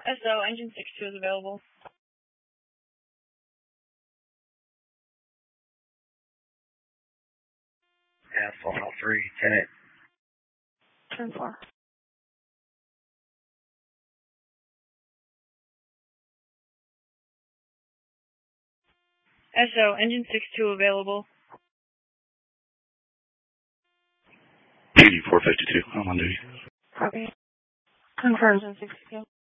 SO, engine 62 is available. Yeah, 403, 10-8. 10-4. SO, engine 62 available. PD 452, I'm on duty. Copy. Confirms engine 62.